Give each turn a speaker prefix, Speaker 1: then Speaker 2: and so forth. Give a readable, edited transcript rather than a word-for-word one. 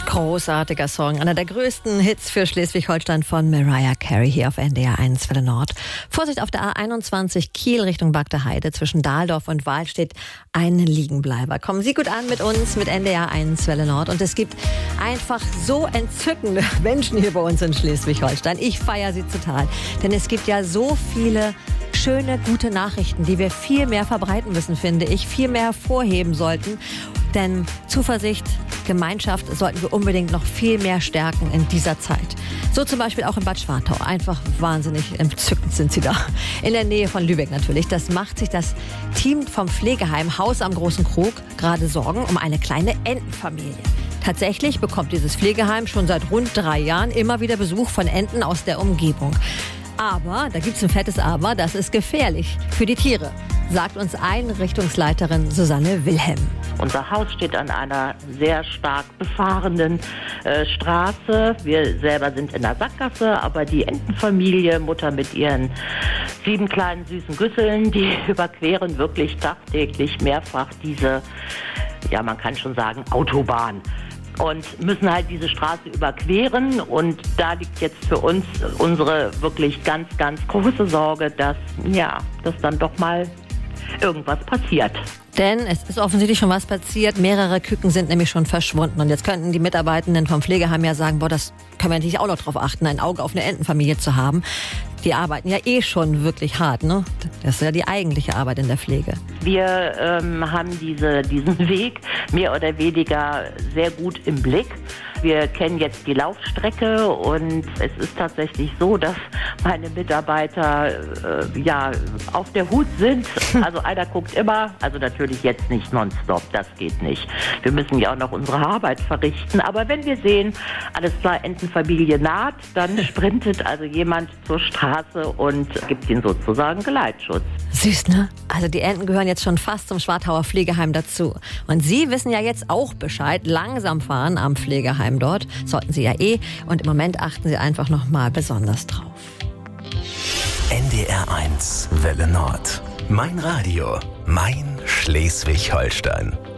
Speaker 1: Großartiger Song, einer der größten Hits für Schleswig-Holstein von Mariah Carey hier auf NDR 1 Welle Nord. Vorsicht, auf der A21 Kiel Richtung Bagde Heide zwischen Dahldorf und Wahl steht ein Liegenbleiber. Kommen Sie gut an mit uns, mit NDR 1 Welle Nord. Und es gibt einfach so entzückende Menschen hier bei uns in Schleswig-Holstein. Ich feiere sie total, denn es gibt ja so viele schöne, gute Nachrichten, die wir viel mehr verbreiten müssen, finde ich, viel mehr hervorheben sollten. Denn Zuversicht, Gemeinschaft sollten wir unbedingt noch viel mehr stärken in dieser Zeit. So zum Beispiel auch in Bad Schwartau. Einfach wahnsinnig entzückend sind sie da. In der Nähe von Lübeck natürlich. Das macht sich das Team vom Pflegeheim Haus am Großen Krug gerade Sorgen um eine kleine Entenfamilie. Tatsächlich bekommt dieses Pflegeheim schon seit rund 3 Jahren immer wieder Besuch von Enten aus der Umgebung. Aber, da gibt's ein fettes Aber, das ist gefährlich für die Tiere, sagt uns Einrichtungsleiterin Susanne Wilhelm.
Speaker 2: Unser Haus steht an einer sehr stark befahrenen Straße. Wir selber sind in der Sackgasse, aber die Entenfamilie, Mutter mit ihren 7 kleinen süßen Güsseln, die überqueren wirklich tagtäglich mehrfach diese, ja man kann schon sagen, Autobahn. Und müssen halt diese Straße überqueren. Und da liegt jetzt für uns unsere wirklich ganz, ganz große Sorge, dass dann doch mal irgendwas passiert.
Speaker 1: Denn es ist offensichtlich schon was passiert. Mehrere Küken sind nämlich schon verschwunden. Und jetzt könnten die Mitarbeitenden vom Pflegeheim ja sagen, das können wir natürlich auch noch drauf achten, ein Auge auf eine Entenfamilie zu haben. Die arbeiten ja schon wirklich hart, ne? Das ist ja die eigentliche Arbeit in der Pflege.
Speaker 2: Wir haben diesen Weg mehr oder weniger sehr gut im Blick. Wir kennen jetzt die Laufstrecke und es ist tatsächlich so, dass meine Mitarbeiter auf der Hut sind. Also einer guckt immer, also natürlich jetzt nicht nonstop, das geht nicht. Wir müssen ja auch noch unsere Arbeit verrichten. Aber wenn wir sehen, alles klar, Entenfamilie naht, dann sprintet also jemand zur Straße und gibt ihnen sozusagen Geleitschutz.
Speaker 1: Süß, ne? Also die Enten gehören jetzt schon fast zum Schwartauer Pflegeheim dazu. Und Sie wissen ja jetzt auch Bescheid. Langsam fahren am Pflegeheim dort. Sollten Sie ja Und im Moment achten Sie einfach noch mal besonders drauf.
Speaker 3: NDR 1 Welle Nord. Mein Radio. Mein Schleswig-Holstein.